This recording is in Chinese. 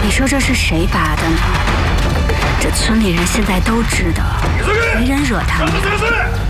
你说这是谁拔的呢？这村里人现在都知道，没人惹他们。